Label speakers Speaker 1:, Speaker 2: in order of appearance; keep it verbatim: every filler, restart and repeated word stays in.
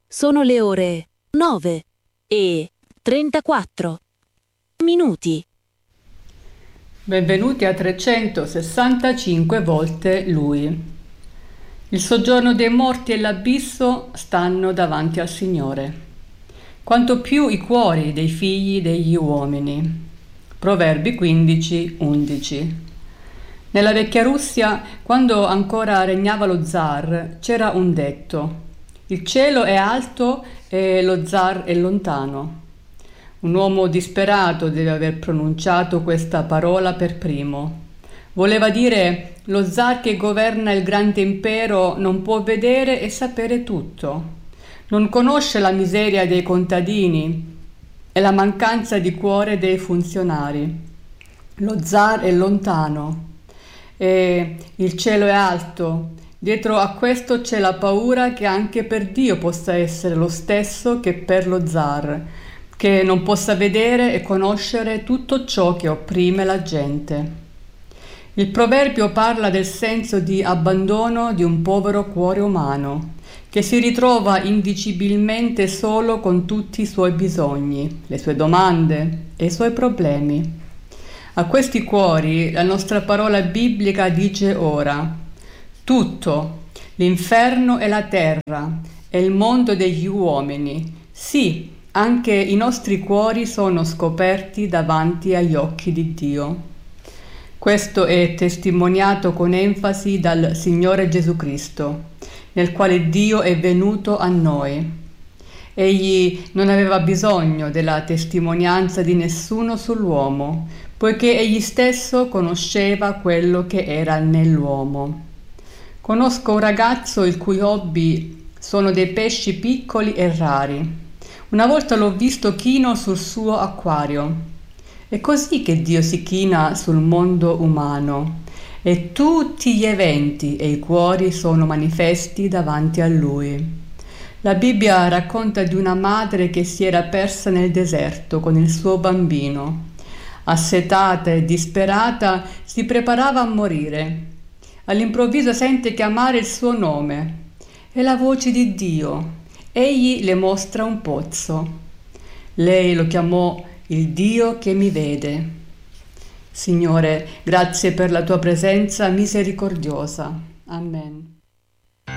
Speaker 1: Sono le ore nove e trentaquattro minuti.
Speaker 2: Benvenuti a trecentosessantacinque volte Lui. Il soggiorno dei morti e l'abisso stanno davanti al Signore. Quanto più i cuori dei figli degli uomini. Proverbi quindici undici. Nella vecchia Russia, quando ancora regnava lo zar, c'era un detto: il cielo è alto e lo zar è lontano. Un uomo disperato deve aver pronunciato questa parola per primo. Voleva dire: lo zar che governa il grande impero non può vedere e sapere tutto. Non conosce la miseria dei contadini e la mancanza di cuore dei funzionari. Lo zar è lontano e il cielo è alto. Dietro a questo c'è la paura che anche per Dio possa essere lo stesso che per lo zar, che non possa vedere e conoscere tutto ciò che opprime la gente. Il proverbio parla del senso di abbandono di un povero cuore umano, che si ritrova indicibilmente solo con tutti i suoi bisogni, le sue domande e i suoi problemi. A questi cuori la nostra parola biblica dice ora: tutto, l'inferno e la terra, e il mondo degli uomini, sì, anche i nostri cuori sono scoperti davanti agli occhi di Dio. Questo è testimoniato con enfasi dal Signore Gesù Cristo, nel quale Dio è venuto a noi. Egli non aveva bisogno della testimonianza di nessuno sull'uomo, poiché egli stesso conosceva quello che era nell'uomo. Conosco un ragazzo il cui hobby sono dei pesci piccoli e rari. Una volta l'ho visto chino sul suo acquario. È così che Dio si china sul mondo umano e tutti gli eventi e i cuori sono manifesti davanti a Lui. La Bibbia racconta di una madre che si era persa nel deserto con il suo bambino. Assetata e disperata si preparava a morire. All'improvviso sente chiamare il suo nome. È la voce di Dio. Egli le mostra un pozzo. Lei lo chiamò il Dio che mi vede. Signore, grazie per la tua presenza misericordiosa. Amen.